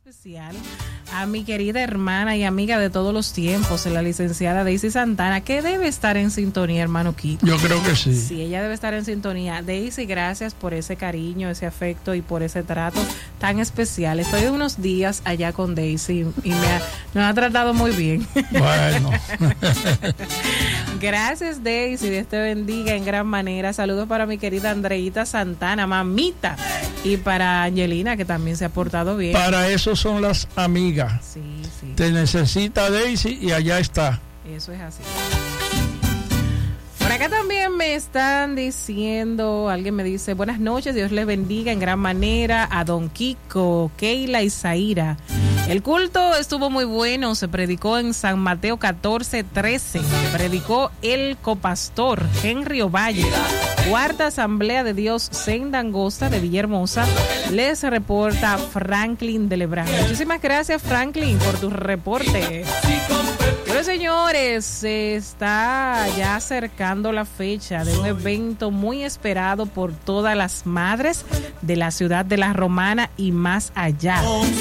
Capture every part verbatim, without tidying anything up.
Especial a mi querida hermana y amiga de todos los tiempos, la licenciada Daisy Santana, que debe estar en sintonía, hermano Kiko. Yo creo que sí. Sí, ella debe estar en sintonía. Daisy, gracias por ese cariño, ese afecto y por ese trato tan especial. Estoy unos días allá con Daisy y me ha, nos ha tratado muy bien. Bueno. Gracias, Daisy, Dios te bendiga en gran manera. Saludos para mi querida Andreita Santana, mamita, y para Angelina, que también se ha portado bien. Para eso son las amigas. Sí, sí. Te necesita Daisy y allá está. Eso es así. Por acá también me están diciendo, alguien me dice, buenas noches, Dios les bendiga en gran manera a Don Kiko, Keila y Zaira. El culto estuvo muy bueno, se predicó en San Mateo catorce trece, se predicó el copastor Henry Ovalle, cuarta Asamblea de Dios Senda Angosta de Villahermosa. Les reporta Franklin de Lebrán. Muchísimas gracias, Franklin, por tu reporte. Bueno, señores, se está ya acercando la fecha de un evento muy esperado por todas las madres de la ciudad de La Romana y más allá.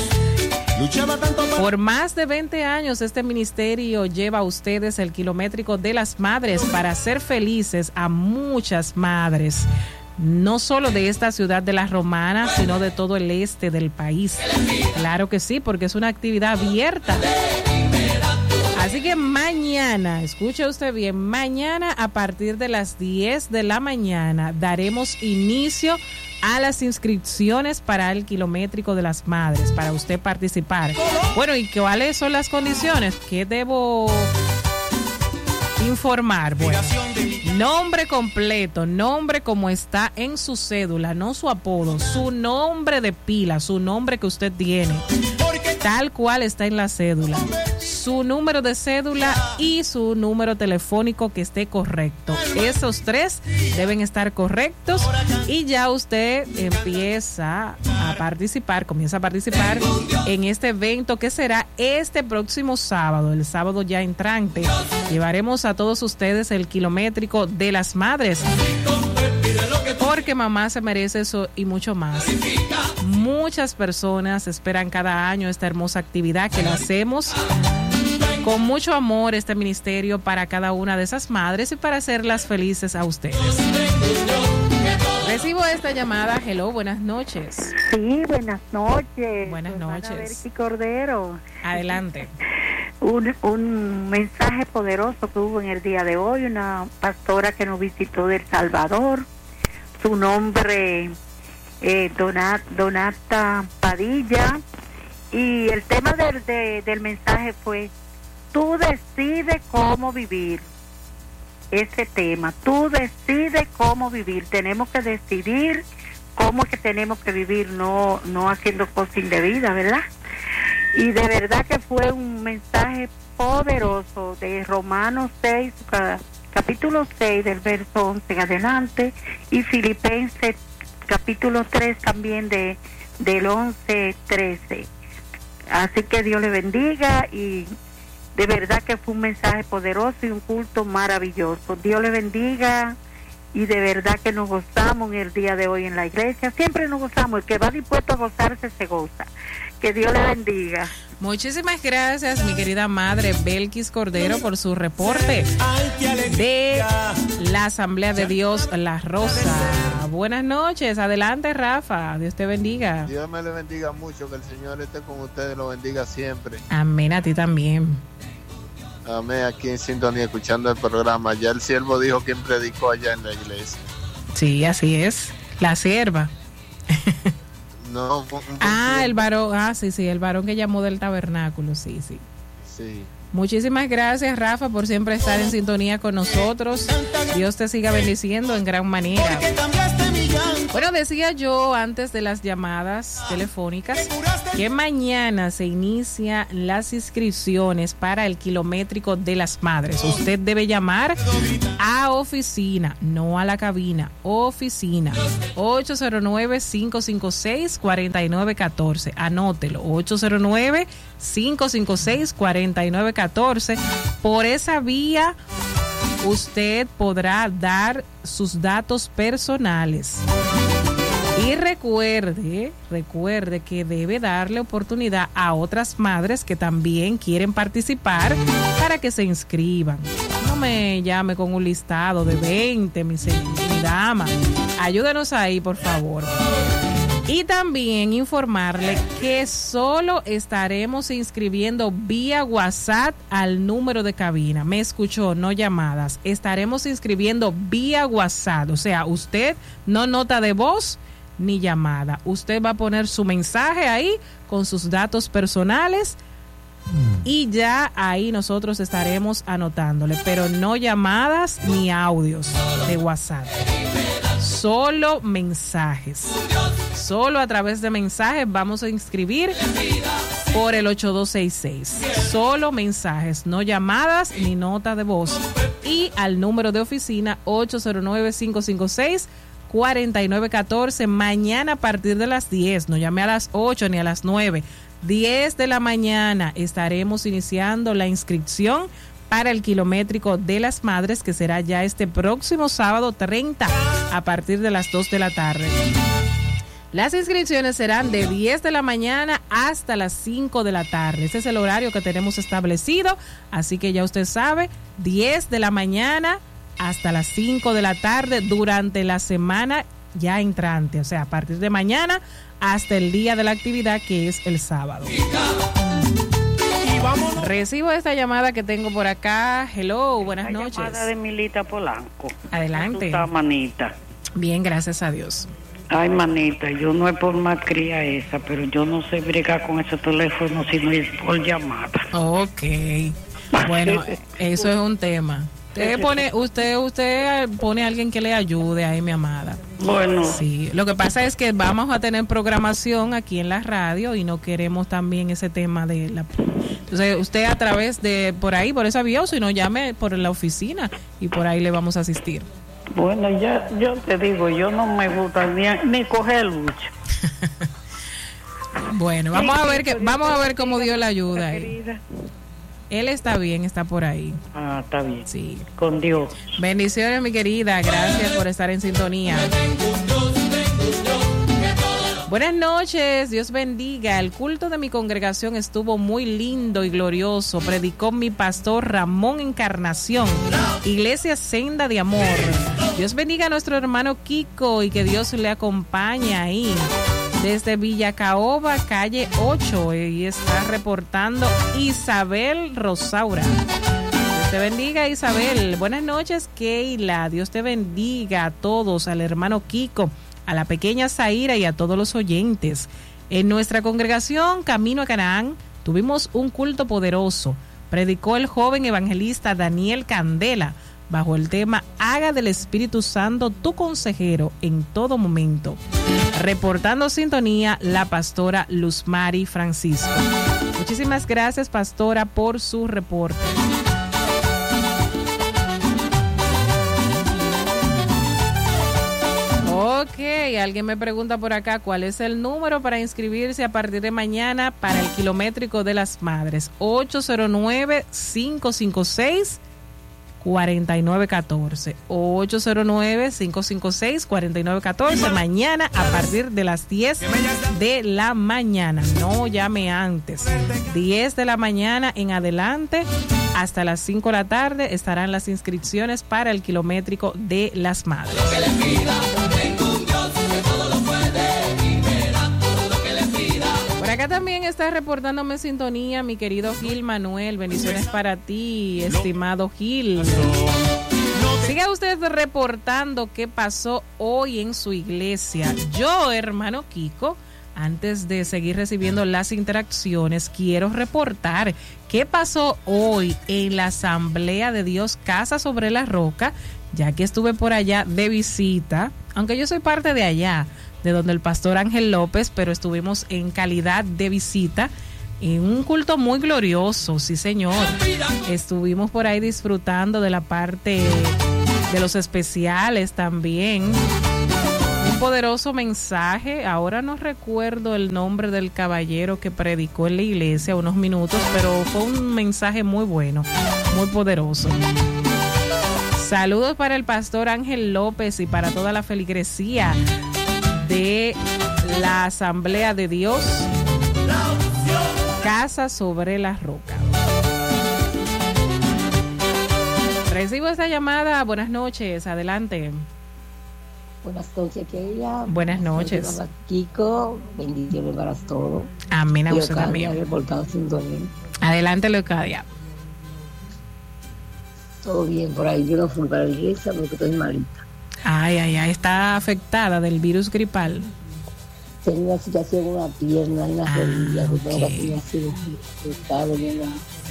Por más de veinte años este ministerio lleva a ustedes el kilométrico de las madres para hacer felices a muchas madres, no solo de esta ciudad de La Romana, sino de todo el este del país. Claro que sí, porque es una actividad abierta. Así que mañana, escuche usted bien, mañana a partir de las diez de la mañana daremos inicio a las inscripciones para el kilométrico de las madres, para usted participar. Bueno, ¿y cuáles son las condiciones? ¿Qué debo informar? Bueno, nombre completo, nombre como está en su cédula, no su apodo, su nombre de pila, su nombre que usted tiene, tal cual está en la cédula, su número de cédula y su número telefónico que esté correcto. Esos tres deben estar correctos y ya usted empieza a participar, comienza a participar en este evento que será este próximo sábado, el sábado ya entrante. Llevaremos a todos ustedes el kilométrico de las madres, porque mamá se merece eso y mucho más. Muchas personas esperan cada año esta hermosa actividad que la hacemos con mucho amor, este ministerio, para cada una de esas madres y para hacerlas felices a ustedes. Recibo esta llamada. Hello, buenas noches. Sí, buenas noches. Buenas noches. Berky Cordero. Adelante. Un, un mensaje poderoso que hubo en el día de hoy, una pastora que nos visitó de El Salvador. Su nombre eh, Donat, Donata Padilla, y el tema del, de, del mensaje fue: tú decides cómo vivir. Ese tema, tú decides cómo vivir. Tenemos que decidir cómo es que tenemos que vivir, no, no haciendo cosas indebidas, ¿verdad? Y de verdad que fue un mensaje poderoso de Romanos seis, capítulo seis, del verso once en adelante, y Filipenses capítulo tres también de del once trece. Así que Dios le bendiga, y de verdad que fue un mensaje poderoso y un culto maravilloso. Dios le bendiga, y de verdad que nos gozamos en el día de hoy en la iglesia. Siempre nos gozamos, el que va dispuesto a gozarse se goza. Que Dios le bendiga. Muchísimas gracias, mi querida madre Belkis Cordero, por su reporte de la Asamblea de Dios La Rosa. Buenas noches, adelante, Rafa, Dios te bendiga. Dios me le bendiga mucho, que el Señor esté con ustedes, lo bendiga siempre. Amén, a ti también. Amén, aquí en sintonía, escuchando el programa. Ya el siervo dijo quien predicó allá en la iglesia. Sí, así es, la sierva. No, un, un ah, el varón, ah, sí, sí, el varón que llamó del tabernáculo, sí, sí. Sí. Muchísimas gracias, Rafa, por siempre estar en sintonía con nosotros. Dios te siga bendiciendo en gran manera. Bueno, decía yo antes de las llamadas telefónicas que mañana se inician las inscripciones para el kilométrico de las madres. Usted debe llamar a oficina, no a la cabina, oficina, ocho cero nueve, cinco cinco seis, cuatro nueve uno cuatro. Anótelo, ocho cero nueve, cinco cinco seis, cuatro nueve uno cuatro. Por esa vía usted podrá dar sus datos personales. Y recuerde, recuerde que debe darle oportunidad a otras madres que también quieren participar para que se inscriban. No me llame con un listado de veinte, mi, mi dama. Ayúdenos ahí, por favor. Y también informarle que solo estaremos inscribiendo vía WhatsApp al número de cabina. Me escuchó, no llamadas. Estaremos inscribiendo vía WhatsApp. O sea, usted no nota de voz ni llamada. Usted va a poner su mensaje ahí con sus datos personales y ya ahí nosotros estaremos anotándole. Pero no llamadas ni audios de WhatsApp. Solo mensajes. Solo a través de mensajes vamos a inscribir por el ocho dos seis seis. Solo mensajes, no llamadas ni nota de voz. Y al número de oficina ocho cero nueve, cinco cinco seis, cuatro nueve uno cuatro. Mañana a partir de las diez, no llame a las ocho ni a las nueve. diez de la mañana estaremos iniciando la inscripción para el kilométrico de las madres, que será ya este próximo sábado treinta a partir de las dos de la tarde. Las inscripciones serán de diez de la mañana hasta las cinco de la tarde. Ese es el horario que tenemos establecido, así que ya usted sabe, diez de la mañana hasta las cinco de la tarde durante la semana ya entrante, o sea, a partir de mañana hasta el día de la actividad, que es el sábado. Recibo esta llamada que tengo por acá. Hello, buenas Esta noches. Llamada de Milita Polanco. Adelante. ¿Cómo está, manita? Bien, gracias a Dios. Ay, manita, yo no es por malcría esa, pero yo no sé bregar con ese teléfono si no es por llamada. Ok. Bueno, eso es un tema. Usted pone, usted, usted pone a alguien que le ayude ahí, mi amada. Bueno. Sí, lo que pasa es que vamos a tener programación aquí en la radio y no queremos también ese tema de la... Entonces, usted a través de, por ahí, por esa vía, o si no, llame por la oficina y por ahí le vamos a asistir. Bueno, ya yo te digo, yo no me gusta ni, ni coger lucha. Bueno, vamos a ver que, vamos a ver cómo dio la ayuda ahí. Él está bien, está por ahí. Ah, está bien. Sí. Con Dios. Bendiciones, mi querida. Gracias por estar en sintonía. Buenas noches, Dios bendiga. El culto de mi congregación estuvo muy lindo y glorioso. Predicó mi pastor Ramón Encarnación, Iglesia Senda de Amor. Dios bendiga a nuestro hermano Kiko y que Dios le acompañe ahí. Desde Villa Caoba, calle ocho, y está reportando Isabel Rosaura. Dios te bendiga, Isabel. Buenas noches, Keila. Dios te bendiga a todos, al hermano Kiko, a la pequeña Zaira y a todos los oyentes. En nuestra congregación Camino a Canaán tuvimos un culto poderoso. Predicó el joven evangelista Daniel Candela bajo el tema Haga del Espíritu Santo tu consejero en todo momento. Reportando sintonía, la pastora Luzmari Francisco. Muchísimas gracias, pastora, por su reporte. Ok, alguien me pregunta por acá cuál es el número para inscribirse a partir de mañana para el kilométrico de las madres. ocho cero nueve, cinco cinco seis, cuatro nueve uno cuatro. ocho cero nueve, cinco cinco seis, cuatro nueve uno cuatro. Mañana a partir de las diez de la mañana. No llame antes. diez de la mañana en adelante hasta las cinco de la tarde estarán las inscripciones para el kilométrico de las madres. Por acá también está reportándome sintonía mi querido Gil Manuel. Bendiciones para ti, estimado Gil. Siga usted reportando qué pasó hoy en su iglesia. Yo, hermano Kiko, antes de seguir recibiendo las interacciones, quiero reportar qué pasó hoy en la Asamblea de Dios Casa sobre la Roca, ya que estuve por allá de visita, aunque yo soy parte de allá, de donde el pastor Ángel López, pero estuvimos en calidad de visita en un culto muy glorioso, sí señor. Estuvimos por ahí disfrutando de la parte de los especiales también. Un poderoso mensaje. Ahora no recuerdo el nombre del caballero que predicó en la iglesia unos minutos, pero fue un mensaje muy bueno, muy poderoso. Saludos para el pastor Ángel López y para toda la feligresía de la Asamblea de Dios, Casa sobre la Roca. Recibo esta llamada. Buenas noches, adelante. Buenas noches, Keila. Buenas noches. Kiko, bendiciones para todos. Amén, a usted también. Adelante, Leocadia. Todo bien por ahí. Yo no fui para la iglesia porque estoy malita. Ay, ay, ay, está afectada del virus gripal. Tengo una situación en una pierna, en las ah, rodillas. Okay. Está doliendo.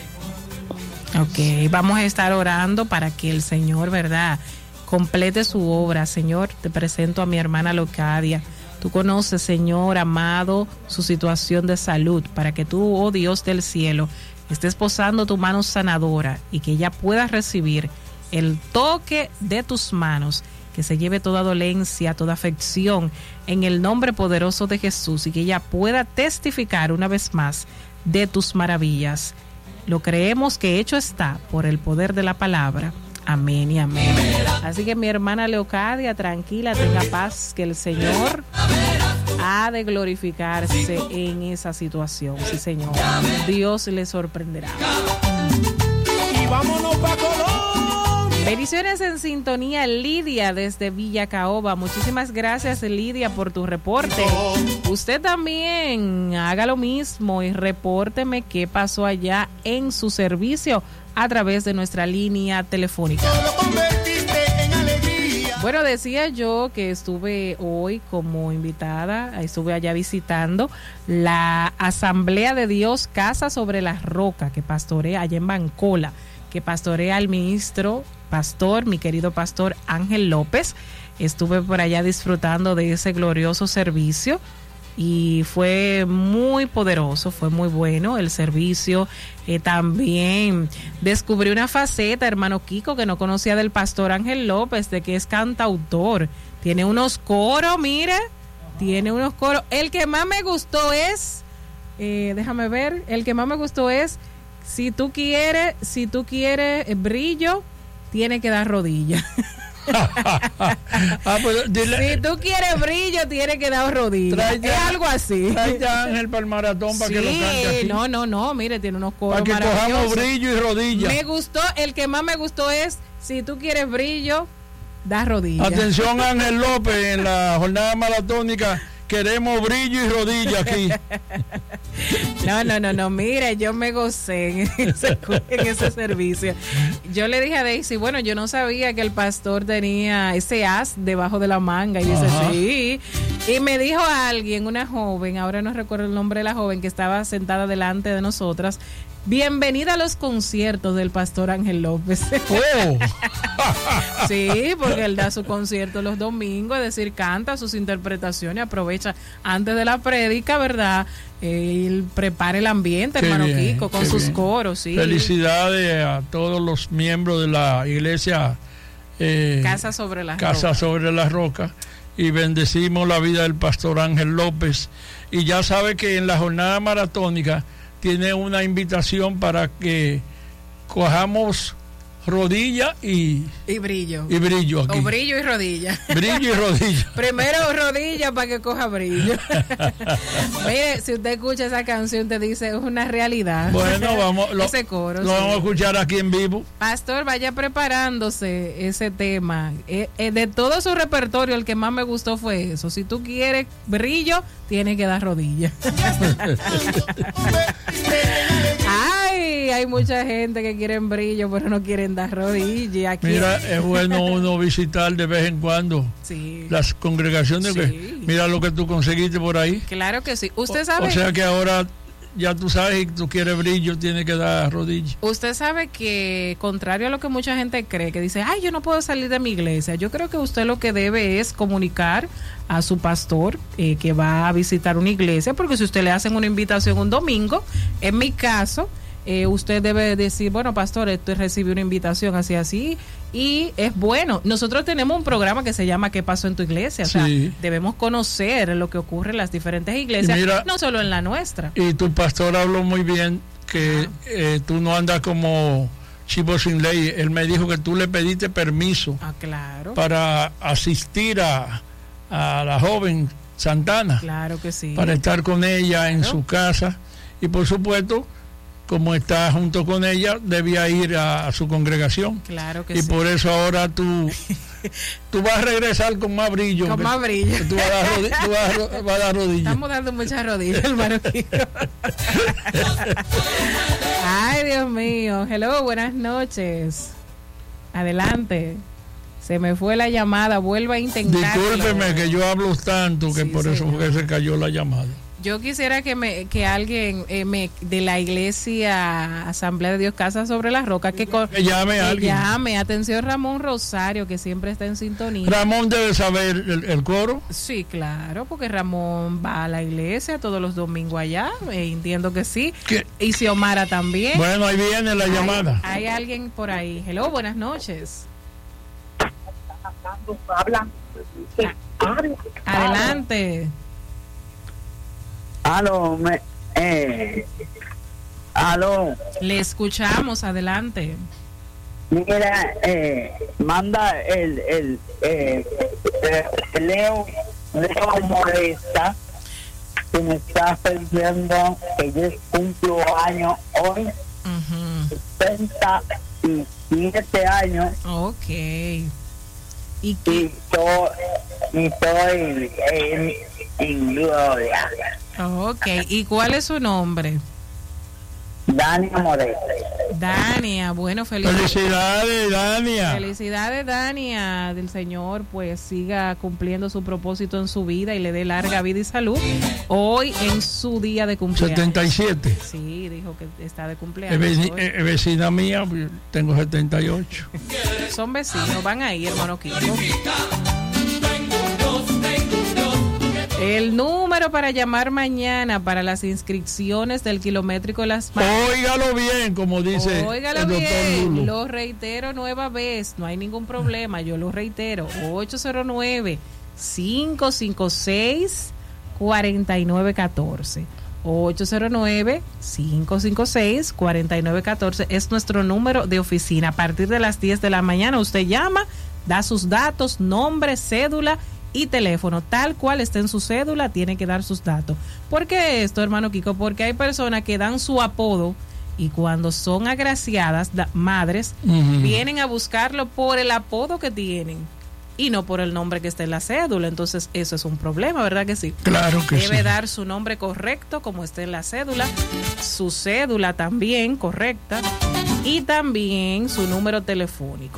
Ok, vamos a estar orando para que el Señor, ¿verdad?, complete su obra. Señor, te presento a mi hermana Leocadia. Tú conoces, Señor amado, su situación de salud, para que tú, oh Dios del cielo, estés posando tu mano sanadora y que ella pueda recibir el toque de tus manos, que se lleve toda dolencia, toda afección en el nombre poderoso de Jesús, y que ella pueda testificar una vez más de tus maravillas. Lo creemos que hecho está por el poder de la palabra. Amén y amén. Así que mi hermana Leocadia, tranquila, tenga paz, que el Señor ha de glorificarse en esa situación. Sí, Señor. Dios le sorprenderá. Y vámonos pa' Colón. Bendiciones en sintonía, Lidia desde Villa Caoba. Muchísimas gracias, Lidia, por tu reporte. Usted también haga lo mismo y repórteme qué pasó allá en su servicio a través de nuestra línea telefónica. Bueno, decía yo que estuve hoy como invitada, estuve allá visitando la Asamblea de Dios, Casa sobre la Roca, que pastorea allá en Bancola, que pastorea al ministro, pastor, mi querido pastor Ángel López. Estuve por allá disfrutando de ese glorioso servicio y fue muy poderoso, fue muy bueno el servicio. Eh, también descubrí una faceta, hermano Kiko, que no conocía del pastor Ángel López, de que es cantautor. Tiene unos coros, mire, tiene unos coros. El que más me gustó es, eh, déjame ver, el que más me gustó es, si tú quieres, si tú quieres brillo, tiene que dar rodillas. ah, pues, dile, si tú quieres brillo, tienes que dar rodillas. Es algo así. Trae ya Ángel para el maratón para sí, que lo cante aquí. No, no, no, mire, tiene unos coros para que maravillosos. Cojamos brillo y rodillas. Me gustó, el que más me gustó es, si tú quieres brillo, da rodillas. Atención, Ángel López, en la jornada maratónica queremos brillo y rodilla aquí. No, no, no, no, mire, yo me gocé en ese, en ese servicio. Yo le dije a Daisy, bueno, yo no sabía que el pastor tenía ese as debajo de la manga. Y dice, ajá, sí. Y me dijo a alguien, una joven, ahora no recuerdo el nombre de la joven, que estaba sentada delante de nosotras: bienvenida a los conciertos del pastor Ángel López. Oh. Sí, porque él da su concierto los domingos, es decir, canta sus interpretaciones, aprovecha antes de la prédica, ¿verdad? Eh, él prepara el ambiente, qué hermano bien, Kiko, con sus bien. coros. Sí. Felicidades a todos los miembros de la iglesia eh, Casa sobre la Casa Roca. sobre la Roca, y bendecimos la vida del pastor Ángel López. Y ya sabe que en la jornada maratónica tiene una invitación para que cojamos rodilla y, y brillo. Y brillo aquí. O brillo y rodilla. Brillo y rodilla. Primero rodilla para que coja brillo. Mire, si usted escucha esa canción, te dice, es una realidad. Bueno, vamos, lo, ese coro, lo sí. vamos a escuchar aquí en vivo. Pastor, vaya preparándose ese tema. Eh, eh, de todo su repertorio, el que más me gustó fue eso. Si tú quieres brillo, tienes que dar rodilla. Ay, hay mucha gente que quieren brillo, pero no quieren dar rodilla. Aquí mira, es bueno uno visitar de vez en cuando, sí, las congregaciones. Sí. Que, mira lo que tú conseguiste por ahí. Claro que sí. Usted sabe. O, o sea que ahora ya tú sabes, y tú quieres brillo, tienes que dar rodilla. Usted sabe que, contrario a lo que mucha gente cree, que dice, ay, yo no puedo salir de mi iglesia, yo creo que usted lo que debe es comunicar a su pastor eh, que va a visitar una iglesia, porque si usted le hacen una invitación un domingo, en mi caso, eh, usted debe decir, bueno, pastor, esto recibí una invitación así, así, y es bueno. Nosotros tenemos un programa que se llama ¿Qué pasó en tu iglesia? O sea, sí, debemos conocer lo que ocurre en las diferentes iglesias, mira, no solo en la nuestra. Y tu pastor habló muy bien, que ah. eh, tú no andas como chivo sin ley. Él me dijo que tú le pediste permiso, ah, claro, para asistir a, a la joven Santana. Claro que sí. Para estar con ella en Claro. su casa. Y por supuesto, como está junto con ella, debía ir a, a su congregación. Claro que y sí. por eso ahora tú, tú vas a regresar con más brillo. Con que- más brillo. que tú vas a dar rodi- tú vas a ro- vas a dar rodillas. Estamos dando muchas rodillas, hermano Kiko. Ay, Dios mío. Hello, buenas noches. Adelante. Se me fue la llamada, vuelva a intentarlo. Discúlpeme que yo hablo tanto que Sí, por eso señor. fue que se cayó la llamada. Yo quisiera que me que alguien eh, me de la iglesia Asamblea de Dios Casa sobre la Roca que, co- Que llame a que alguien. llame. Atención, Ramón Rosario, que siempre está en sintonía. Ramón debe saber el, el coro. Sí, claro, porque Ramón va a la iglesia todos los domingos allá, eh, entiendo que sí. ¿Qué? Y Xiomara también. Bueno, ahí viene la llamada. Hay alguien por ahí. Hello, buenas noches. Habla. Adelante. Aló, me, eh, aló, Le escuchamos, adelante. mira, eh, manda el, el, eh, eh, Leo, Leo Moresta, que me está perdiendo, que yo cumplo años hoy, Ujú. sesenta y siete años, Ok. ¿Y y qué? estoy, y estoy en, en gloria. Ok. ¿Y cuál es su nombre? Dani Moresta. Dania. Bueno, felicidades. Felicidades, Dania. Felicidades, Dania, del Señor, pues siga cumpliendo su propósito en su vida y le dé larga vida y salud. Hoy en su día de cumpleaños. setenta y siete. Sí, dijo que está de Es, cumpleaños. veci- hoy. es vecina mía, tengo setenta y ocho. Son vecinos, van ahí, hermano Kiko. El número para llamar mañana para las inscripciones del kilométrico Las Manos. Óigalo bien, como dice Óigalo el doctor bien, Lulo. lo reitero nueva vez, no hay ningún problema, yo lo reitero, ocho cero nueve, cinco cinco seis, cuatro nueve uno cuatro. ocho cero nueve, cinco cinco seis, cuatro nueve uno cuatro es nuestro número de oficina. A partir de las diez de la mañana usted llama, da sus datos, nombre, cédula y teléfono, tal cual esté en su cédula, tiene que dar sus datos. ¿Por qué esto, hermano Kiko? Porque hay personas que dan su apodo y cuando son agraciadas, da- madres, Ujú. vienen a buscarlo por el apodo que tienen y no por el nombre que está en la cédula. Entonces eso es un problema, ¿verdad que sí? Claro que Debe sí. dar su nombre correcto como está en la cédula, su cédula también correcta y también su número telefónico.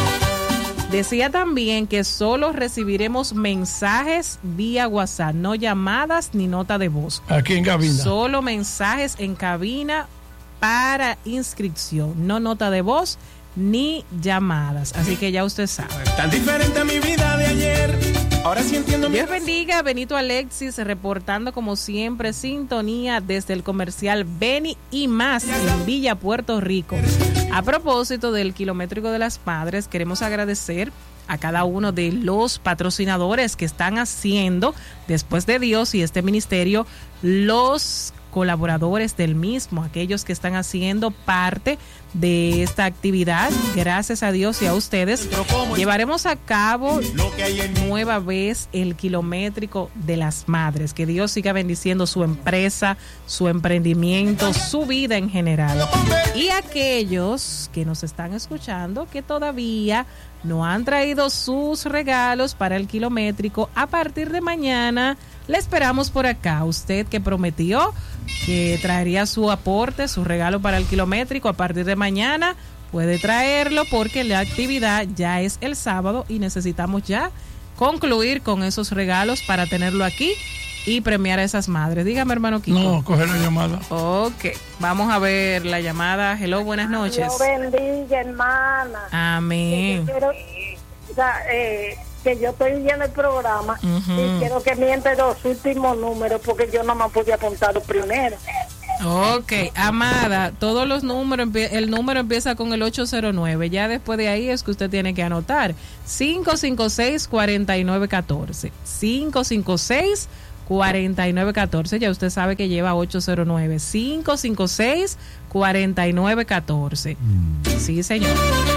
Decía también que solo recibiremos mensajes vía WhatsApp, no llamadas ni nota de voz. Aquí en cabina. Solo mensajes en cabina para inscripción, no nota de voz ni llamadas. Así que ya usted sabe. Tan diferente a mi vida de ayer. Ahora sí entiendo mi Dios bendiga a Benito Alexis, reportando como siempre sintonía desde el comercial Beni y Más en Villa Puerto Rico. A propósito del kilométrico de las Madres, queremos agradecer a cada uno de los patrocinadores que están haciendo, después de Dios y este ministerio, los colaboradores del mismo, aquellos que están haciendo parte de esta actividad. Gracias a Dios y a ustedes llevaremos a cabo lo que hay en mí. nueva vez el kilométrico de las madres. Que Dios siga bendiciendo su empresa, su emprendimiento, su vida en general. Y aquellos que nos están escuchando que todavía no han traído sus regalos para el kilométrico, a partir de mañana le esperamos por acá. Usted que prometió que traería su aporte, su regalo para el kilométrico, a partir de mañana puede traerlo porque la actividad ya es el sábado y necesitamos ya concluir con esos regalos para tenerlo aquí y premiar a esas madres. Dígame, hermano Kiko. No, coge la llamada. Ok, vamos a ver la llamada. Hello, buenas noches. Dios bendiga, hermana. Amén. Que yo quiero, o sea, eh, que yo estoy viendo el programa Ujú. y quiero que miente los últimos números porque yo no me podía apuntar los primeros. Ok, Amada, todos los números, empie- el número empieza con el ocho cero nueve, ya después de ahí es que usted tiene que anotar cinco cinco seis, cuatro nueve uno cuatro, cinco cinco seis, cuatro nueve uno cuatro, ya usted sabe que lleva ocho cero nueve, cinco cinco seis, cuatro nueve uno cuatro, sí señor.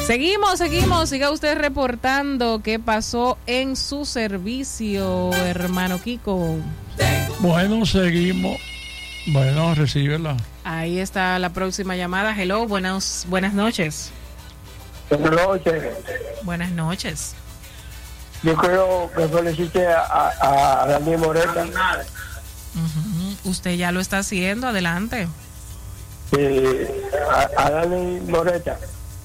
Seguimos, seguimos. Siga usted reportando qué pasó en su servicio, hermano Kiko. Bueno, seguimos. Bueno, recíbela. Ahí está la próxima llamada. Hello, buenas, buenas noches. Buenas noches. Buenas noches. Yo creo que felicite a, a, a Dani Moreta. Uh-huh. Usted ya lo está haciendo, adelante. Sí, a, a Dani Moreta.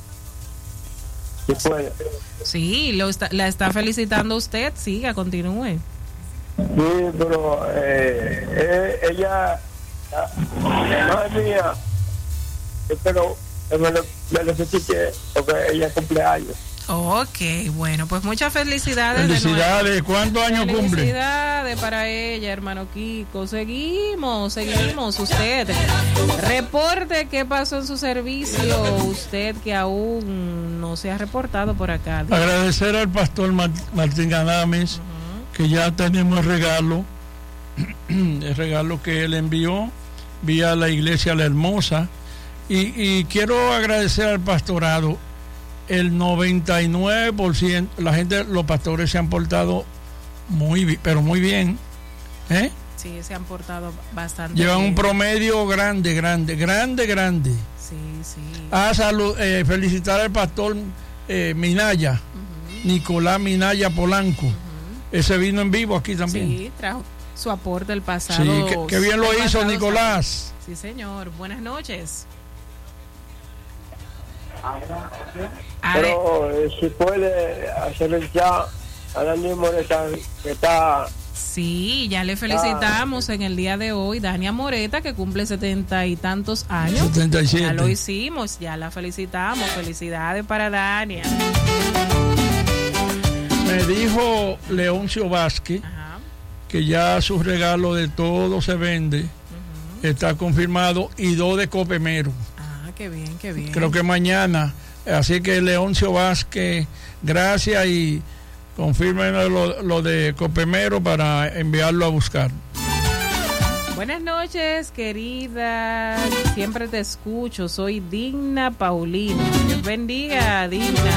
Si puede. Sí, lo está, la está felicitando usted. Siga, continúe. Sí, pero eh, eh, ella, no es mía, pero me lo, me lo felicite porque ella cumple años. Ok, bueno, pues muchas felicidades. Felicidades, ¿cuántos años cumple? Felicidades para ella, hermano Kiko. Seguimos, seguimos. Usted, reporte qué pasó en su servicio. Usted que aún no se ha reportado por acá. Agradecer al pastor Martín Ganames, uh-huh, que ya tenemos el regalo, el regalo que él envió vía la iglesia La Hermosa. Y, y quiero agradecer al pastorado. El noventa y nueve por ciento, la gente, los pastores se han portado muy bien, pero muy bien. ¿Eh? Sí, se han portado bastante Llevan bien. Un promedio grande, grande, grande, grande. Sí, sí. Ah, salud, eh, felicitar al pastor eh, Minaya, uh-huh, Nicolás Minaya Polanco. Uh-huh. Ese vino en vivo aquí también. Sí, trajo su aporte el pasado. Sí, que, que bien lo hizo Nicolás. Sí, señor. Buenas noches. Pero eh, si puede hacer ya a Dani Moreta, que está. Sí, ya le felicitamos ah, en el día de hoy, Dania Moreta, que cumple setenta y tantos años. setenta y siete. Ya lo hicimos, ya la felicitamos. Felicidades para Dania. Me dijo Leoncio Vázquez, ajá, que ya su regalo de todo se vende, uh-huh, está confirmado, y dos de Copemero. Qué bien, qué bien. Creo que mañana. Así que Leoncio Vázquez, gracias, y confirmen lo, lo de Copemero para enviarlo a buscar. Buenas noches, querida. Siempre te escucho. Soy Digna Paulino. Dios bendiga, Digna.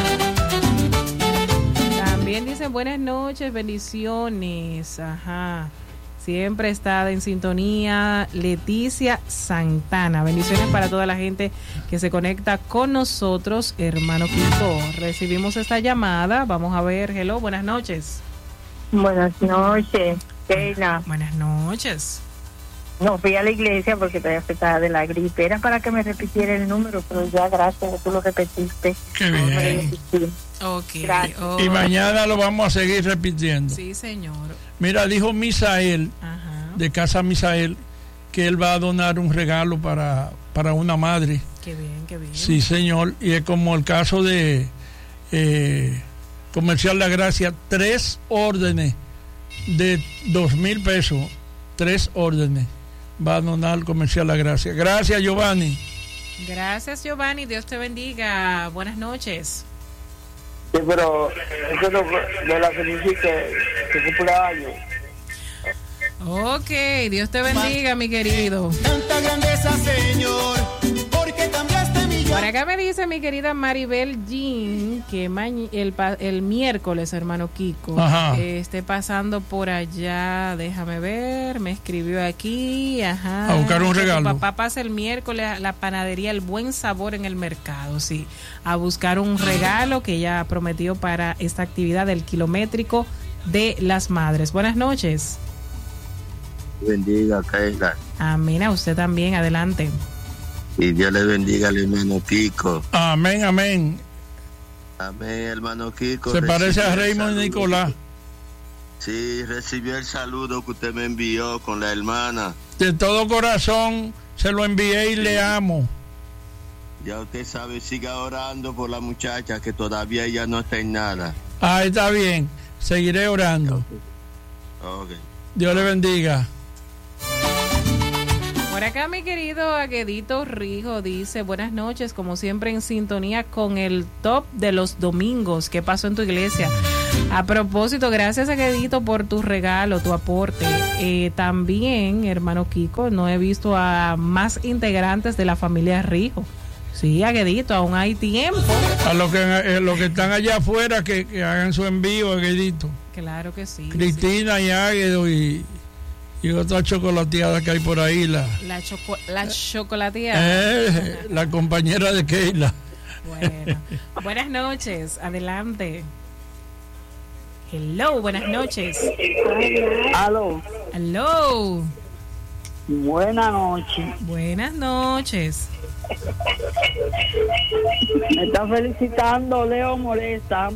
También dicen buenas noches, bendiciones. Ajá. Siempre está en sintonía Leticia Santana. Bendiciones para toda la gente que se conecta con nosotros, hermano Kiko. Recibimos esta llamada. Vamos a ver. Hello, buenas noches. Buenas noches, Keila. Buenas noches. No fui a la iglesia porque estoy afectada de la gripe. Era para que me repitiera el número, pero ya gracias, tú lo repetiste. Qué bien. Okay, okay. Y mañana lo vamos a seguir repitiendo. Sí, señor. Mira, dijo Misael, ajá, de Casa Misael, que él va a donar un regalo para, para una madre. Qué bien, qué bien. Sí, señor. Y es como el caso de eh, Comercial La Gracia, tres órdenes de dos mil pesos, tres órdenes va a donar Comercial La Gracia. Gracias, Giovanni. Gracias, Giovanni. Dios te bendiga. Buenas noches. Sí, pero eso no me la felicite, que cumpla años. Ok, Dios te bendiga, mi querido. Tanta grandeza, Señor, porque cambiaste mi. Por acá me dice mi querida Maribel Jean que ma- el, el miércoles, hermano Kiko, eh, esté pasando por allá. Déjame ver, me escribió aquí. Ajá. A buscar un regalo. Tu papá pasa el miércoles a la panadería El Buen Sabor en el mercado, sí, a buscar un regalo que ella prometió para esta actividad del kilométrico de las madres. Buenas noches. Bendiga, Keila. Amén, a usted también, adelante. Y Dios le bendiga al hermano Kiko. Amén, amén. Amén, hermano Kiko. Se parece a Raymond Nicolás. Sí, recibió el saludo que usted me envió con la hermana. De todo corazón se lo envié y le amo. Ya usted sabe, siga orando por la muchacha que todavía ella no está en nada. Ah, está bien. Seguiré orando. Okay. Dios le bendiga. Por acá mi querido Aguedito Rijo dice, buenas noches, como siempre en sintonía con el top de los domingos. ¿Qué pasó en tu iglesia? A propósito, gracias Aguedito por tu regalo, tu aporte. Eh, también, hermano Kiko, no he visto a más integrantes de la familia Rijo. Sí, Aguedito, aún hay tiempo. A los que, eh, los que están allá afuera que, que hagan su envío, Aguedito. Claro que sí. Cristina sí. y Águedo y, y otra chocolateada que hay por ahí. La, la, choco, la chocolateada. Eh, la compañera de Keila. Bueno, buenas noches, adelante. Hello, buenas noches. Aló. Hello. Buenas noches. Buenas noches. Me está felicitando Leo Moreta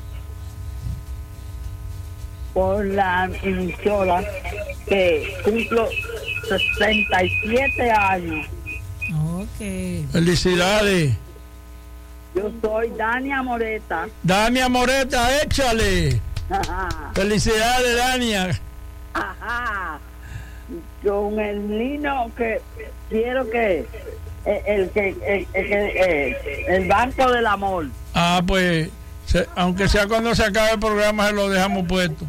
por la emisora que cumplo sesenta y siete años. Ok. Felicidades. Yo soy Dania Moreta. Dania Moreta, échale. Felicidades, Dania. Ajá. Con el niño que quiero que el, el que el, el, el, el Banco del Amor. Ah, pues se, aunque sea cuando se acabe el programa se lo dejamos puesto.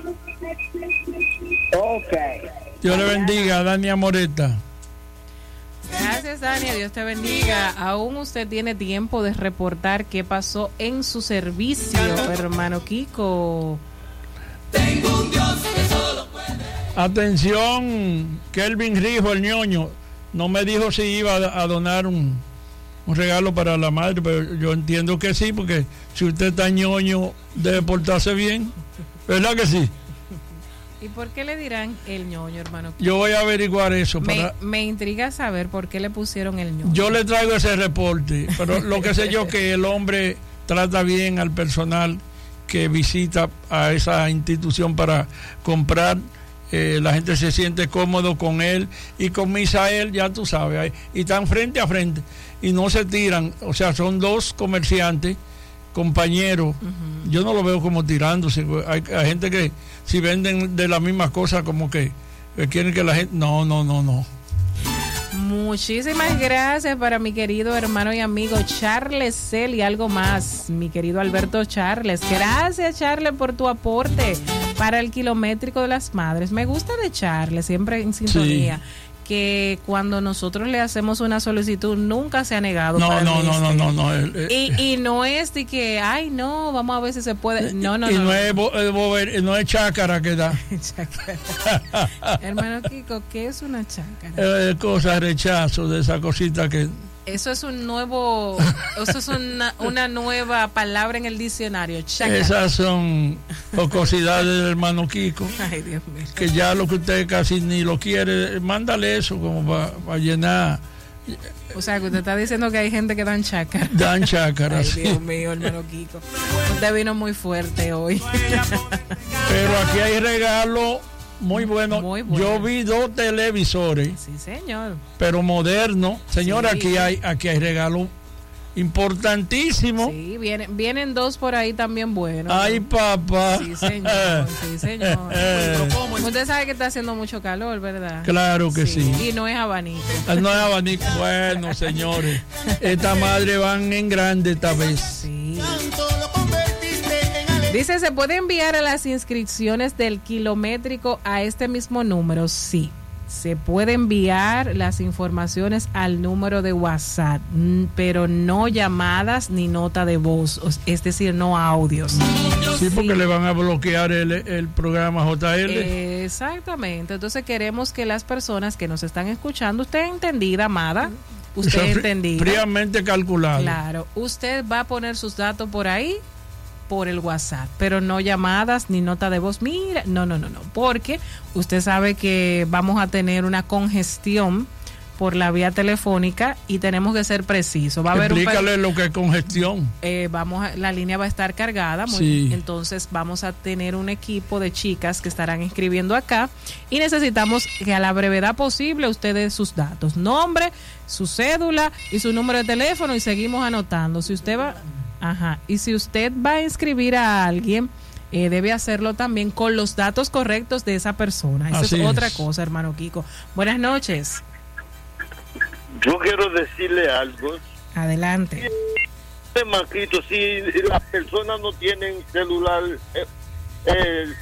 Ok. Dios le bendiga, Dania Moreta. Gracias, Dania, Dios te bendiga. Aún usted tiene tiempo de reportar qué pasó en su servicio, hermano Kiko. Tengo un Dios que solo puede. Atención, Kelvin Rijo, el ñoño, no me dijo si iba a donar un, un regalo para la madre, pero yo entiendo que sí, porque si usted está ñoño debe portarse bien, ¿verdad que sí? ¿Y por qué le dirán el ñoño, hermano? Yo voy a averiguar eso. Me, para... me intriga saber por qué le pusieron el ñoño. Yo le traigo ese reporte, pero lo que sé yo que el hombre trata bien al personal que visita a esa institución para comprar. Eh, la gente se siente cómodo con él y con Misael, ya tú sabes, y están frente a frente y no se tiran, o sea, son dos comerciantes, compañeros. Uh-huh. Yo no lo veo como tirándose. Hay, hay gente que si venden de las mismas cosas como que, que quieren que la gente, no, no, no, no. Muchísimas gracias para mi querido hermano y amigo Charles Cel y algo más, mi querido Alberto Charles. Gracias, Charles, por tu aporte para el kilométrico de las madres. Me gusta de Charles, siempre en sintonía. Sí. Que cuando nosotros le hacemos una solicitud nunca se ha negado. No, para no, no, no, no, no, no. Y, y no es de que, ay, no, vamos a ver si se puede. No, no, y no. no, es, bo, es, no es chácara que da. Hermano Kiko, ¿qué es una chácara? Eh, cosa, rechazo de esa cosita que... Eso es un nuevo, eso es una, una nueva palabra en el diccionario. Chácara. Esas son jocosidades del hermano Kiko. Ay, Dios mío. Que ya lo que usted casi ni lo quiere, mándale eso como para pa llenar. O sea, que usted está diciendo que hay gente que dan chácara. Dan chácaras. Ay, Dios mío, hermano Kiko. Usted vino muy fuerte hoy. Pero aquí hay regalo. Muy bueno. Muy bueno. Yo vi dos televisores. Sí, señor. Pero modernos. Señora, sí. aquí hay aquí hay regalos importantísimos. Sí, vienen, vienen dos por ahí también buenos. Ay, papá. Sí, señor. Sí, señor. Usted sabe que está haciendo mucho calor, ¿verdad? Claro que sí. sí. Y no es abanico. No es abanico. Bueno, señores. Esta madre van en grande esta vez. Sí. Dice, ¿se puede enviar a las inscripciones del kilométrico a este mismo número? Sí, se puede enviar las informaciones al número de WhatsApp, pero no llamadas ni nota de voz, es decir, no audios. Sí, porque sí. Le van a bloquear el, el programa J L. Exactamente, entonces queremos que las personas que nos están escuchando, usted entendida, amada, usted o sea, entendida. Fríamente calculado. Claro, usted va a poner sus datos por ahí, por el WhatsApp, pero no llamadas ni nota de voz. Mira, no, no, no, no, porque usted sabe que vamos a tener una congestión por la vía telefónica y tenemos que ser precisos. Va a haber Explícale un lo que es congestión. Eh, vamos a, la línea va a estar cargada, muy, sí. Entonces vamos a tener un equipo de chicas que estarán escribiendo acá y necesitamos que a la brevedad posible usted dé sus datos, nombre, su cédula y su número de teléfono y seguimos anotando. Si usted va Ajá, y si usted va a inscribir a alguien, eh, debe hacerlo también con los datos correctos de esa persona. Esa es, es otra cosa, hermano Kiko. Buenas noches. Yo quiero decirle algo. Adelante. Maquito, si las personas no tienen celular, eh, eh,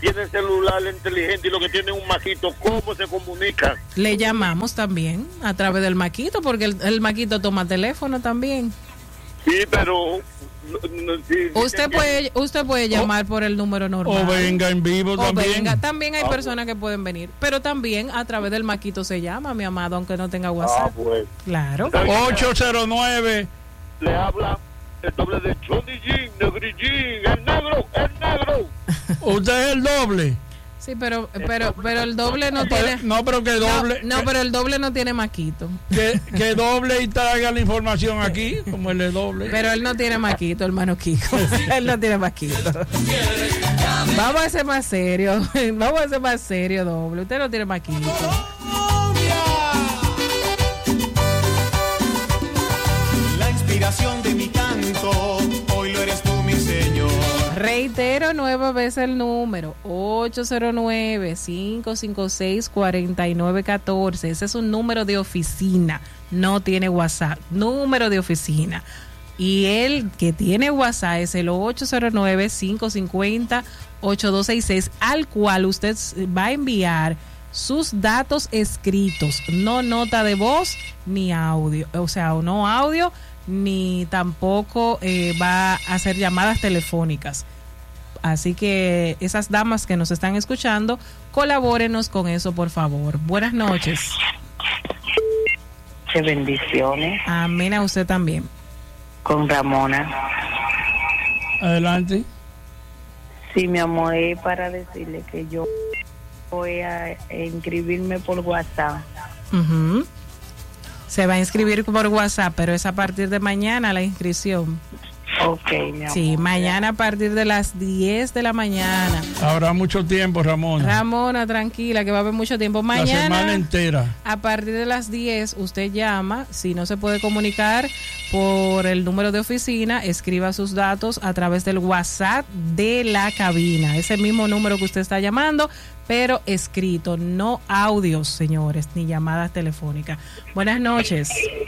tienen celular inteligente y los que tienen un maquito, ¿cómo se comunican? Le llamamos también a través del maquito, porque el, el maquito toma teléfono también. Sí, pero... No, no, sí, usted puede usted puede llamar o, por el número normal. O venga en vivo o también. Venga. También hay ah, personas pues. que pueden venir. Pero también a través del maquito se llama, mi amado, aunque no tenga WhatsApp. Ah, pues. Claro. ocho cero nueve Le habla el doble de Johnny G, Negri G, el negro, el negro. ¿Usted es el doble? Sí, pero pero pero el doble no tiene. No, pero que doble. No, no pero el doble no tiene maquito. Que, que doble y traiga la información aquí, como él es doble. Pero él no tiene maquito, hermano Kiko. Él no tiene maquito. Vamos a ser más serio. Vamos a ser más serio, doble. Usted no tiene maquito. La inspiración de mi canto, hoy lo eres tú, mi Señor. Reitero nueva vez el número ocho cero nueve, cinco cinco seis, cuatro nueve uno cuatro. Ese es un número de oficina, no tiene WhatsApp, número de oficina. Y el que tiene WhatsApp es el ocho cero nueve, cinco cinco cero, ocho dos seis seis, al cual usted va a enviar sus datos escritos, no nota de voz ni audio, o sea, o no audio, ni tampoco eh, va a hacer llamadas telefónicas. Así que esas damas que nos están escuchando, colabórenos con eso, por favor. Buenas noches. Qué bendiciones. Amén, a usted también. Con Ramona. Adelante. Sí, mi amor, es para decirle que yo voy a inscribirme por WhatsApp. Uh-huh. Se va a inscribir por WhatsApp, pero es a partir de mañana la inscripción. Ok, mi amor. Sí, mañana a partir de las diez de la mañana. Habrá mucho tiempo, Ramona. Ramona, tranquila, que va a haber mucho tiempo. Mañana, la semana entera. A partir de las diez, usted llama. Si no se puede comunicar por el número de oficina, escriba sus datos a través del WhatsApp de la cabina. Ese mismo número que usted está llamando, pero escrito, no audios, señores, ni llamadas telefónicas. Buenas noches.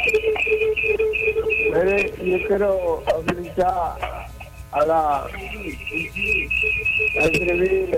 Yo quiero habilitar a la a escribir.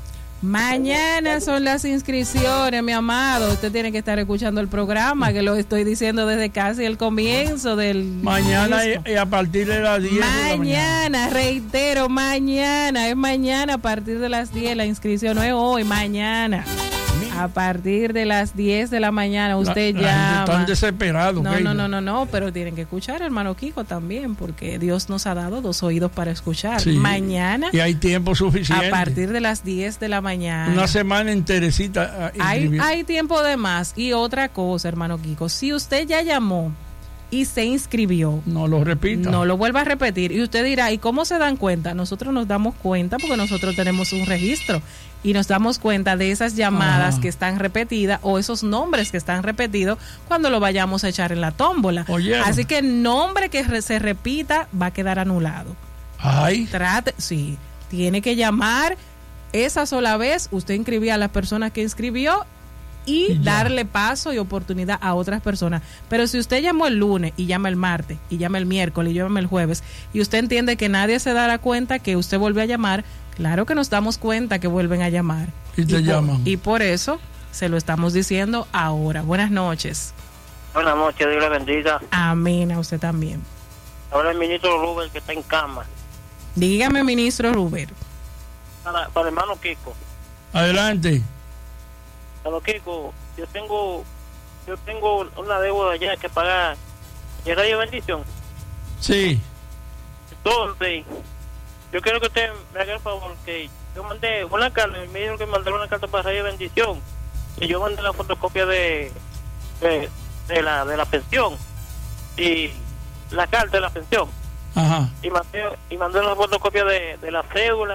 Mañana son las inscripciones, mi amado. Usted tiene que estar escuchando el programa, que lo estoy diciendo desde casi el comienzo del mañana y, y a partir de las diez. Mañana, mañana, reitero, mañana, es mañana a partir de las diez. La inscripción no es hoy, mañana. A partir de las diez de la mañana usted la, llama. Están desesperados. No, no, no, no, no, pero tienen que escuchar, hermano Kiko, también, porque Dios nos ha dado dos oídos para escuchar. Sí, mañana. Y hay tiempo suficiente. A partir de las diez de la mañana. Una semana enterecita. Hay, hay tiempo de más. Y otra cosa, hermano Kiko, si usted ya llamó y se inscribió, no lo repita, no lo vuelva a repetir. Y usted dirá, ¿y cómo se dan cuenta? Nosotros nos damos cuenta porque nosotros tenemos un registro y nos damos cuenta de esas llamadas Ajá. que están repetidas o esos nombres que están repetidos cuando lo vayamos a echar en la tómbola. Oye. Así que el nombre que re- se repita va a quedar anulado. Ay. Trate, sí, tiene que llamar esa sola vez. Usted inscribía a las personas que inscribió y ya. darle paso y oportunidad a otras personas. Pero si usted llamó el lunes y llama el martes y llama el miércoles y llama el jueves y usted entiende que nadie se dará cuenta que usted volvió a llamar, claro que nos damos cuenta que vuelven a llamar. Y te y llaman. Por, y por eso se lo estamos diciendo ahora. Buenas noches. Buenas noches, Dios le bendiga. Amén, a usted también. Ahora el ministro Rubén que está en cama. Dígame, ministro Rubén. Para, para el hermano Kiko. Adelante. Hermano Kiko, yo tengo yo tengo una deuda ya que pagar de Radio Bendición. Sí. Entonces, yo quiero que usted me haga el favor que yo mandé una carta, me dijeron que mandé una carta para Radio Bendición y yo mandé la fotocopia de de, de la de la pensión y la carta de la pensión. Ajá. Y mandé y mandé una fotocopia de, de la cédula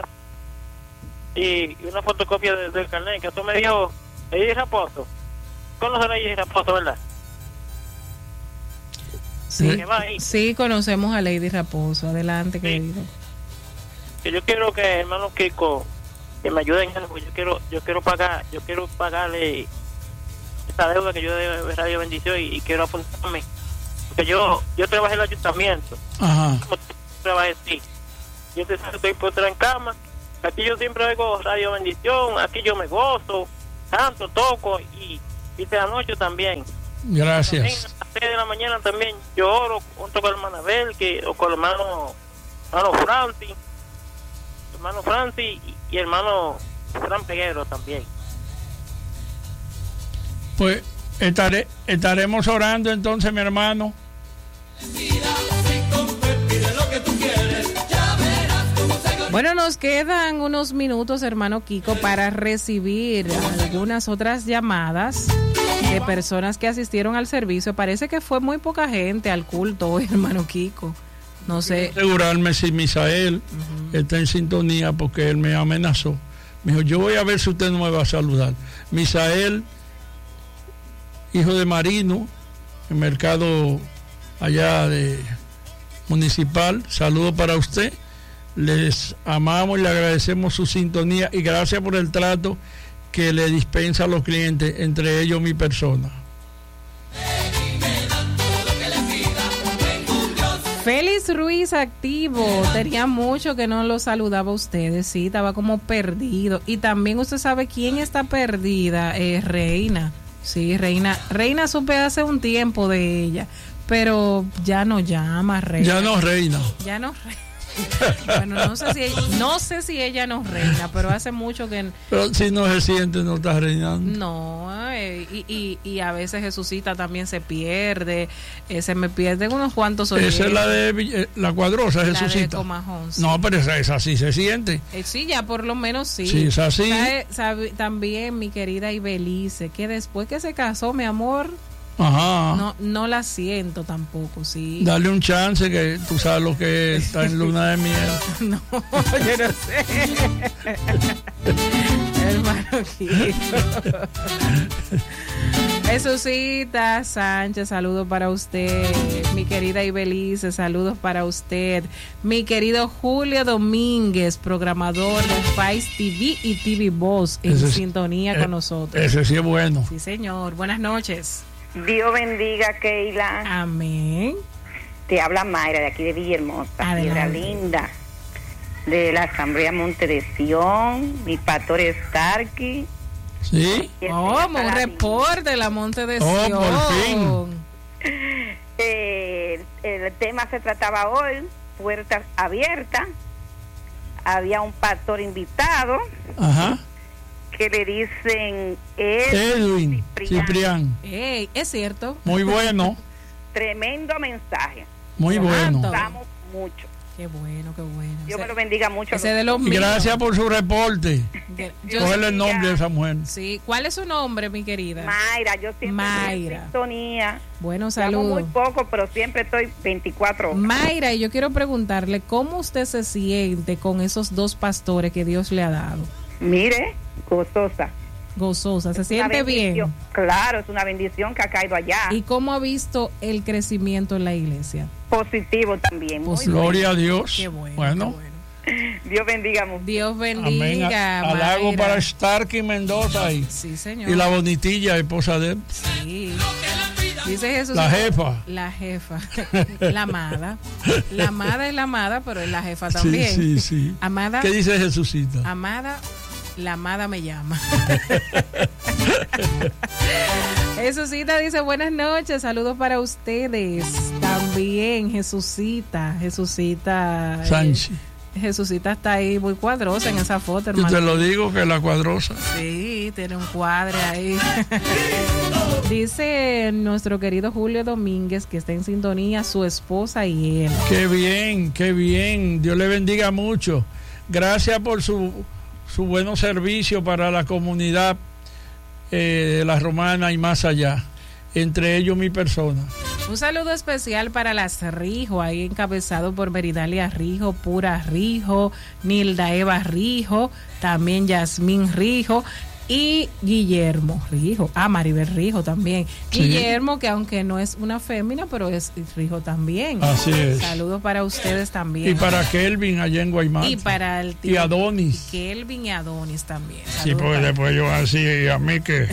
y, y una fotocopia de, del carnet que tú me dijo Lady Raposo. ¿Conoces a Lady Raposo, verdad? Sí, sí, conocemos a Lady Raposo. Adelante, sí. Querido. Que yo quiero que hermano Kiko que me ayuden en algo. Yo quiero, yo quiero pagar, yo quiero pagarle esa deuda que yo debo de Radio Bendición y, y quiero apuntarme. Porque yo, yo trabajé en el ayuntamiento. Ajá. Como trabajé, sí. Yo te estoy por otra en cama Aquí yo siempre oigo Radio Bendición, aquí yo me gozo, canto, toco y, y de la noche también. Gracias. También a las seis de la mañana también yo oro junto con el hermano Abel, que, o con el hermano, hermano Francis, hermano Francis y, y hermano Fran Peguero también. Pues estaré, estaremos orando entonces, mi hermano. Bueno, nos quedan unos minutos, hermano Kiko, para recibir algunas otras llamadas de personas que asistieron al servicio. Parece que fue muy poca gente al culto hoy, hermano Kiko. No sé. Asegurarme si Misael uh-huh. está en sintonía, porque él me amenazó. Me dijo, yo voy a ver si usted no me va a saludar. Misael, hijo de Marino, en mercado allá de municipal, saludo para usted. Les amamos y le agradecemos su sintonía y gracias por el trato que le dispensa a los clientes, entre ellos mi persona. Félix Ruiz activo, tenía mucho que no lo saludaba a ustedes, sí, estaba como perdido. Y también usted sabe quién está perdida, eh, Reina. Sí, Reina, Reina supe hace un tiempo de ella, pero ya no llama, Reina. Ya no reina. Ya no reina. Bueno, no sé si ella, no sé si ella nos reina, pero hace mucho que... Pero si no se siente, no está reinando. No, eh, y, y, y a veces Jesucita también se pierde, eh, se me pierden unos cuantos oyentes. Esa es la de eh, la cuadrosa, Jesucita. La de Comajón, sí. No, pero esa, esa sí se siente. Eh, sí, ya por lo menos sí. Sí, es así. ¿Sabe, sabe, también mi querida Ibelice, que después que se casó, mi amor... Ajá. No, no la siento tampoco, sí. Dale un chance, que tú sabes lo que está en luna de miel. No, yo no sé. Hermano Kiko. Jesucita Sánchez, saludos para usted. Mi querida Ibelice, saludos para usted. Mi querido Julio Domínguez, programador de Fais T V y T V Voz, en ese, sintonía eh, con nosotros. Ese sí es bueno. Sí, señor. Buenas noches. Dios bendiga, Keila. Amén. Te habla Mayra de aquí de Villahermosa, Piedra Linda, de la Asamblea Monte de Sion, mi pastor Starkey. Sí. Oh, un reporte de la Monte de oh, Sion. Por fin. Eh, el tema se trataba hoy, puertas abiertas. Había un pastor invitado. Ajá. Que le dicen Edwin, Edwin Ciprián. Ciprián. Hey, es cierto. Muy bueno. Tremendo mensaje. Muy bueno. Estamos mucho. Qué bueno, qué bueno. Dios me lo bendiga mucho. Ese de los y gracias por su reporte. Cógele el nombre de esa mujer. Sí. ¿Cuál es su nombre, mi querida? Mayra. Yo siempre Mayra. estoy en sintonía. Bueno, saludos. Muy poco, pero siempre estoy veinticuatro horas. Mayra, y yo quiero preguntarle cómo usted se siente con esos dos pastores que Dios le ha dado. Mire, gozosa. Gozosa, ¿se siente bien? Claro, es una bendición que ha caído allá. ¿Y cómo ha visto el crecimiento en la iglesia? Positivo también. Muy Gloria bueno. a Dios. Qué bueno. Bueno. Qué bueno. Dios bendiga mucho. Dios bendiga. Amén. Halago para Starkey Mendoza ahí. Sí, señor. Y la bonitilla, esposa de él. Sí. Dice Jesús. La jefa. La jefa. La amada. La amada es la amada, pero es la jefa también. Sí, sí, sí. Amada. ¿Qué dice Jesucita? Amada. La amada me llama. Jesucita dice buenas noches, saludos para ustedes. También Jesucita, Jesucita Sánchez. Eh, Jesucita está ahí muy cuadrosa en esa foto, hermano. Yo te lo digo que la cuadrosa. Sí, tiene un cuadre ahí. Dice nuestro querido Julio Domínguez que está en sintonía, su esposa y él. Qué bien, qué bien. Dios le bendiga mucho. Gracias por su su buen servicio para la comunidad eh, de la Romana y más allá, entre ellos mi persona. Un saludo especial para las Rijo, ahí encabezado por Meridalia Rijo, Pura Rijo, Nilda Eva Rijo, también Yasmín Rijo y Guillermo Rijo, ah, Maribel Rijo también. Sí. Guillermo, que aunque no es una fémina, pero es Rijo también. Así es. Saludos para ustedes también. Y para Kelvin allá en Guaymate. Y para el tío. Y Adonis. Y Kelvin y Adonis también. Saludos sí, porque para... después yo así, y a mí que...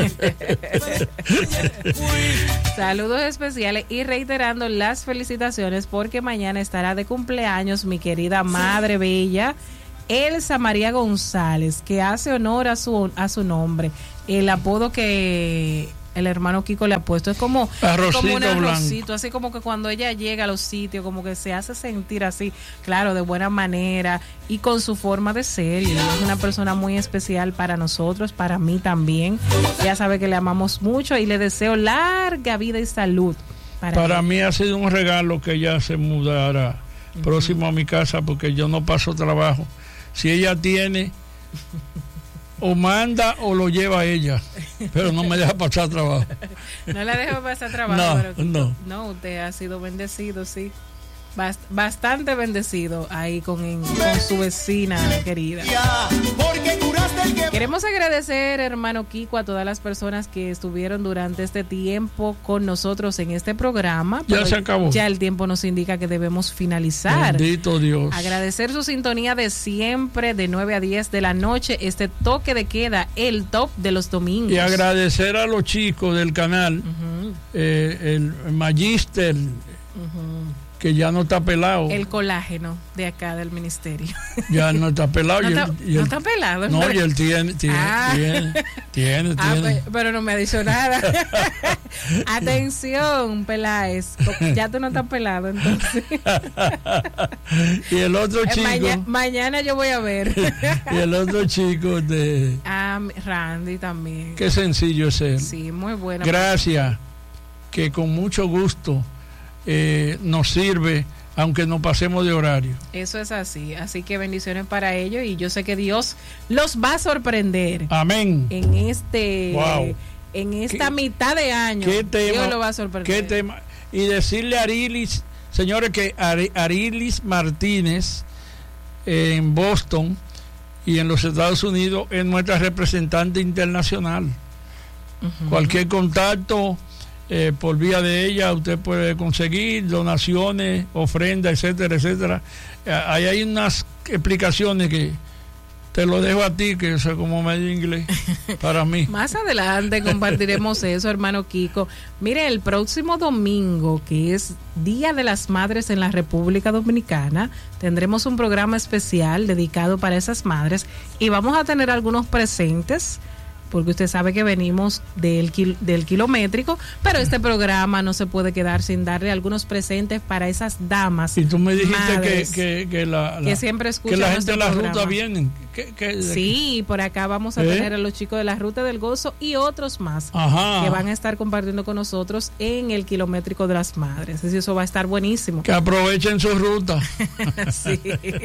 Saludos especiales y reiterando las felicitaciones porque mañana estará de cumpleaños mi querida Madre Bella, Elsa María González, que hace honor a su, a su nombre. El apodo que el hermano Kiko le ha puesto es como, arrocito como un arrocito, blanco. así como que cuando ella llega a los sitios, como que se hace sentir así, claro, de buena manera y con su forma de ser. Y es una persona muy especial para nosotros, para mí también. Ya sabe que le amamos mucho y le deseo larga vida y salud. Para, para mí ha sido un regalo que ella se mudara uh-huh. próximo a mi casa, porque yo no paso trabajo. Si ella tiene, o manda o lo lleva ella, pero no me deja pasar trabajo. No la dejo pasar trabajo. No, pero, no. No, usted ha sido bendecido, sí. Bast- bastante bendecido ahí con, en, con su vecina querida. Queremos agradecer, hermano Kiko, a todas las personas que estuvieron durante este tiempo con nosotros en este programa. Ya se acabó. Ya el tiempo nos indica que debemos finalizar. Bendito Dios. Agradecer su sintonía de siempre, de nueve a diez de la noche, este toque de queda, el top de los domingos. Y agradecer a los chicos del canal, uh-huh. eh, el Magister, uh-huh. que ya no está pelado. El colágeno de acá del ministerio. Ya no está pelado. No, y está, él, y él, no está pelado. No, y él tiene, tiene, ah. tiene, tiene, ah, tiene. Pues, pero no me ha dicho nada. Atención, Peláez. Ya tú no estás pelado, entonces. Y el otro chico. Maña, mañana yo voy a ver. Y el otro chico de. Ah, Randy también. Qué sencillo es él. Sí, muy bueno. Gracias. Que con mucho gusto. Eh, nos sirve, aunque nos pasemos de horario. Eso es así, así que bendiciones para ellos y yo sé que Dios los va a sorprender. Amén. En este, wow. en esta ¿Qué, mitad de año, qué tema, Dios lo va a sorprender. Qué tema. Y decirle a Arilis, señores, que Ar- Arilis Martínez eh, en Boston y en los Estados Unidos es nuestra representante internacional. Uh-huh. Cualquier contacto Eh, por vía de ella usted puede conseguir donaciones, ofrendas, etcétera, etcétera. Eh, ahí hay unas explicaciones que te lo dejo a ti, que es como medio inglés para mí. Más adelante compartiremos eso, hermano Kiko. Mire, el próximo domingo, que es Día de las Madres en la República Dominicana, tendremos un programa especial dedicado para esas madres y vamos a tener algunos presentes, porque usted sabe que venimos del, kil- del kilométrico, pero este programa no se puede quedar sin darle algunos presentes para esas damas. Y tú me dijiste madres, que, que, que, la, la, que siempre escuchan que la gente de la programa. ruta vienen. ¿Qué, qué, sí, por acá vamos a ¿Eh? tener a los chicos de la Ruta del Gozo y otros más. Ajá. Que van a estar compartiendo con nosotros en el kilométrico de las madres. Así eso va a estar buenísimo. Que aprovechen su ruta. Sí,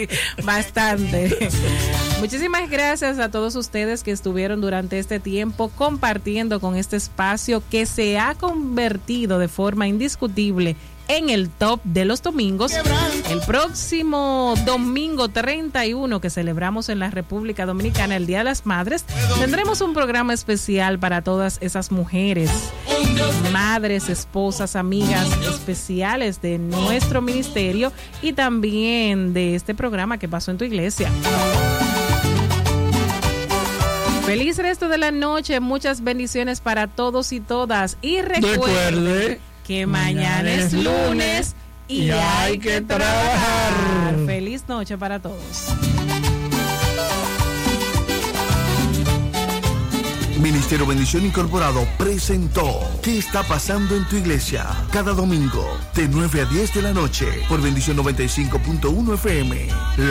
bastante. Muchísimas gracias a todos ustedes que estuvieron durante este tiempo compartiendo con este espacio que se ha convertido de forma indiscutible en el top de los domingos. El próximo domingo treinta y uno, que celebramos en la República Dominicana el Día de las Madres, tendremos un programa especial para todas esas mujeres, madres, esposas, amigas especiales de nuestro ministerio y también de este programa que pasó en tu iglesia. Feliz resto de la noche, muchas bendiciones para todos y todas. Y recuerde, recuerde que mañana, mañana es lunes y, y hay que trabajar. trabajar. Feliz noche para todos. Ministerio Bendición Incorporado presentó ¿Qué está pasando en tu iglesia? Cada domingo de nueve a diez de la noche por Bendición noventa y cinco punto uno F M.